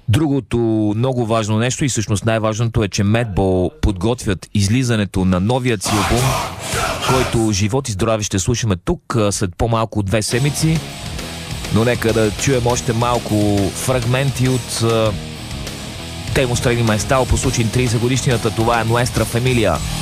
Другото много важно нещо и всъщност най-важното е, че Madball подготвят излизането на новият си албум, който живот и здраве ще слушаме тук след по-малко от 2 седмици. Но нека да чуем още малко фрагменти от Temos Training My Style по случай 30 годишнината. Това е Nuestra Familia.